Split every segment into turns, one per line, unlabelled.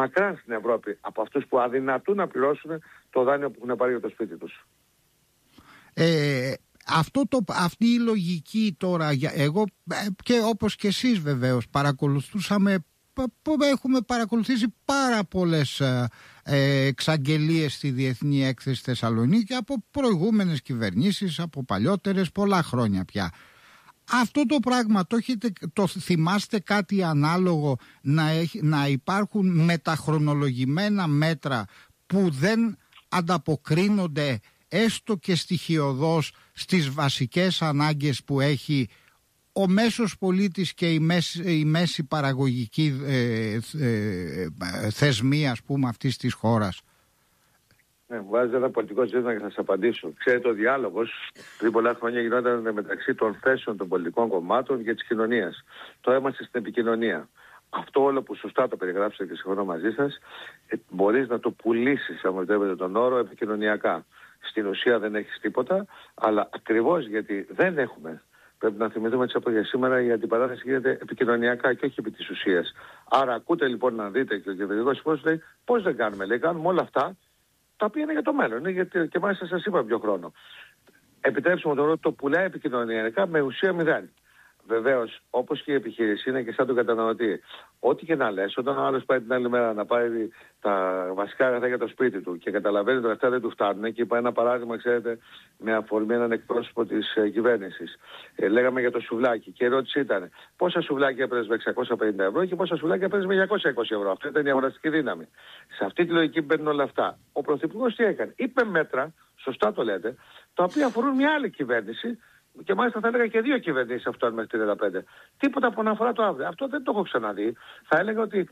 μακράν στην Ευρώπη από αυτούς που αδυνατούν να πληρώσουν το δάνειο που έχουν πάρει για το σπίτι τους.
Αυτή η λογική τώρα, εγώ και όπως και εσείς βεβαίως έχουμε παρακολουθήσει πάρα πολλές εξαγγελίες στη Διεθνή Έκθεση Θεσσαλονίκη από προηγούμενες κυβερνήσεις, από παλιότερες, πολλά χρόνια πια. Αυτό το πράγμα το θυμάστε κάτι ανάλογο, να υπάρχουν μεταχρονολογημένα μέτρα που δεν ανταποκρίνονται έστω και στοιχειωδώς στις βασικές ανάγκες που έχει ο μέσος πολίτης και η μέση παραγωγική θεσμή, ας πούμε, αυτής της χώρας?
Ναι, μου βάζει ένα πολιτικό ζήτημα και θα σας απαντήσω. Ξέρετε, ο διάλογος πριν πολλά χρόνια γινόταν μεταξύ των θέσεων των πολιτικών κομμάτων και της κοινωνίας. Τώρα είμαστε στην επικοινωνία. Αυτό όλο που σωστά το περιγράψετε και συμφωνώ μαζί σας, μπορείς να το πουλήσεις, αν μου επιτρέπετε τον όρο, επικοινωνιακά. Στην ουσία δεν έχεις τίποτα, αλλά ακριβώς γιατί δεν έχουμε. Πρέπει να θυμηθούμε τις εποχές σήμερα, η αντιπαράθεση γίνεται επικοινωνιακά και όχι επί της ουσίας. Άρα ακούτε λοιπόν να δείτε και ο κυβερνητικός υπουργός λέει πώς δεν κάνουμε. Λέει κάνουμε όλα αυτά τα οποία είναι για το μέλλον. Είναι γιατί και μάλιστα σας είπα πιο χρόνο. Επιτρέψτε μου το πουλάει επικοινωνιακά με ουσία μηδέν. Βεβαίως, όπως και η επιχείρηση είναι και σαν τον καταναλωτή. Ό,τι και να λες, όταν ο άλλος πάει την άλλη μέρα να πάρει τα βασικά αγαθά για το σπίτι του και καταλαβαίνει ότι αυτά δεν του φτάνουν, και είπα ένα παράδειγμα, ξέρετε, με αφορμή έναν εκπρόσωπο της κυβέρνησης. Λέγαμε για το σουβλάκι και η ερώτηση ήταν πόσα σουβλάκια έπαιρνες με 650 ευρώ και πόσα σουβλάκια έπαιρνες με 220 ευρώ. Αυτή ήταν η αγοραστική δύναμη. Σε αυτή τη λογική μπαίνουν όλα αυτά. Ο Πρωθυπουργός τι έκανε? Είπε μέτρα, σωστά το λέτε, τα οποία αφορούν μια άλλη κυβέρνηση. Και μάλιστα θα έλεγα και δύο κυβερνήσεις αυτό μέχρι 35. Τίποτα που να αφορά το αύριο. Αυτό δεν το έχω ξαναδεί. Θα έλεγα ότι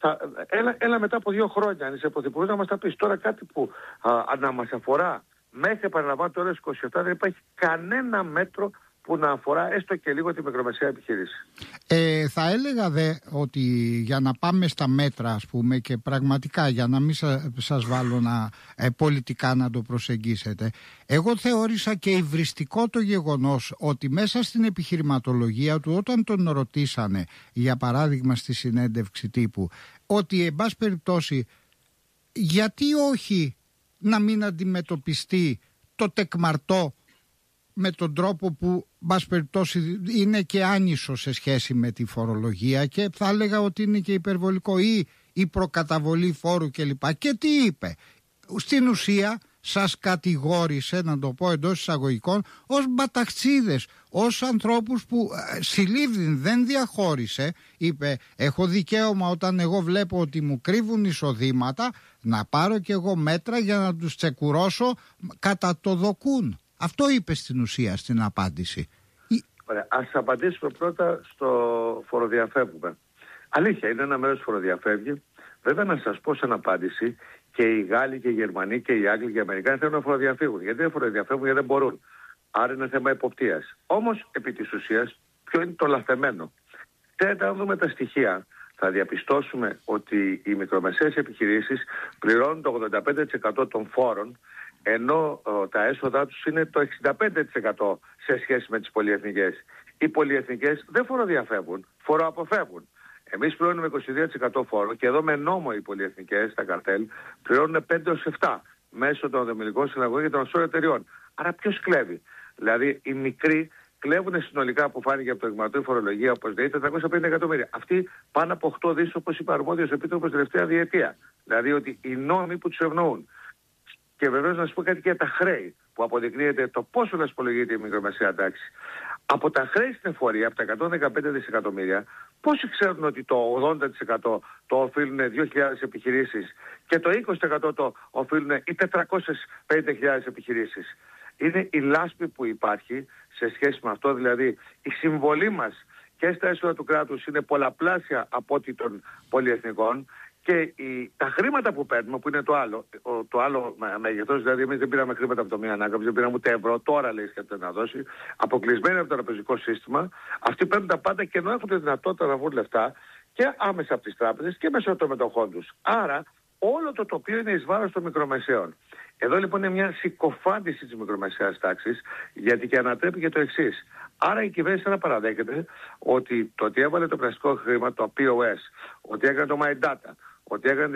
έλα μετά από 2 χρόνια, αν είσαι πρωθυπουργός, να μας τα πεις. Τώρα κάτι που να μας αφορά μέχρι, επαναλαμβάνω, το 27, δεν υπάρχει κανένα μέτρο που να αφορά έστω και λίγο τη μικρομεσαία επιχείρηση.
Θα έλεγα ότι για να πάμε στα μέτρα, ας πούμε, και πραγματικά για να μην σας βάλω πολιτικά να το προσεγγίσετε, εγώ θεώρησα και υβριστικό το γεγονός ότι μέσα στην επιχειρηματολογία του, όταν τον ρωτήσανε, για παράδειγμα στη συνέντευξη τύπου, ότι εν πάση περιπτώσει γιατί όχι να μην αντιμετωπιστεί το τεκμαρτό με τον τρόπο που, μπας περιπτώσει, είναι και άνισο σε σχέση με τη φορολογία και θα έλεγα ότι είναι και υπερβολικό, ή η προκαταβολή φόρου κλπ. Και τι είπε? Στην ουσία σας κατηγόρησε, να το πω εντός εισαγωγικών, ως μπαταξίδες, ως ανθρώπους που συλλήβδην δεν διαχώρισε. Είπε, έχω δικαίωμα όταν εγώ βλέπω ότι μου κρύβουν εισοδήματα να πάρω κι εγώ μέτρα για να τους τσεκουρώσω κατά το δοκούν. Αυτό είπε στην ουσία στην απάντηση.
Ωραία. Ας απαντήσουμε πρώτα στο φοροδιαφεύγουμε. Αλήθεια, είναι ένα μέρος φοροδιαφεύγει. Βέβαια να σας πω σαν απάντηση, και οι Γάλλοι και οι Γερμανοί και οι Άγγλοι και οι Αμερικάνοι θέλουν να φοροδιαφύγουν. Γιατί δεν φοροδιαφεύγουν? Γιατί δεν μπορούν. Άρα είναι θέμα εποπτείας. Όμως επί της ουσίας ποιο είναι το λαθεμένο? Τέτα, αν δούμε τα στοιχεία, θα διαπιστώσουμε ότι οι μικρομεσαίες επιχειρήσεις πληρώνουν το 85% των φόρων, ενώ τα έσοδά τους είναι το 65% σε σχέση με τις πολυεθνικές. Οι πολυεθνικές δεν φοροδιαφεύγουν, φοροαποφεύγουν. Εμείς πληρώνουμε 22% φόρο και εδώ με νόμο οι πολυεθνικές, τα καρτέλ, πληρώνουν 5-7 μέσω των δομηνικών συναλλαγών και των offshore εταιριών. Άρα ποιος κλέβει? Δηλαδή οι μικροί κλέβουν συνολικά, που φάνηκε από το εγματοή φορολογία, όπως λέει, 450 εκατομμύρια. Αυτοί πάνω από 8 δις, όπως είπε αρμόδιος επίτροπος τελευταία διετία. Δηλαδή ότι οι νόμοι που τους ευνοούν. Και βεβαίως να σας πω κάτι και για τα χρέη, που αποδεικνύεται το πόσο δασπολογείται η μικρομεσαία τάξη. Από τα χρέη στην εφορία, από τα 115 δισεκατομμύρια, πόσοι ξέρουν ότι το 80% το οφείλουν 2.000 επιχειρήσεις και το 20% το οφείλουν οι 450.000 επιχειρήσεις? Είναι η λάσπη που υπάρχει σε σχέση με αυτό, δηλαδή η συμβολή μας και στα έσοδα του κράτους είναι πολλαπλάσια από ό,τι των πολυεθνικών. Και τα χρήματα που παίρνουμε, που είναι το άλλο μέγεθος, δηλαδή εμείς δεν πήραμε χρήματα από το μία ανάκαμψη, δεν πήραμε ούτε ευρώ, τώρα λέει σκέφτεται να δώσει, αποκλεισμένοι από το τραπεζικό σύστημα, αυτοί παίρνουν τα πάντα και ενώ έχουν τη δυνατότητα να βγουν λεφτά και άμεσα από τις τράπεζες και μέσω των μετοχών τους. Άρα όλο το τοπίο είναι εις βάρος των μικρομεσαίων. Εδώ λοιπόν είναι μια συκοφάντηση της μικρομεσαίας τάξης, γιατί και ανατρέπει και το εξής. Άρα η κυβέρνηση να παραδέχεται ότι το ότι έβαλε το πλαστικό χρήμα, το POS, ότι έκανε το My Data, ότι έκανε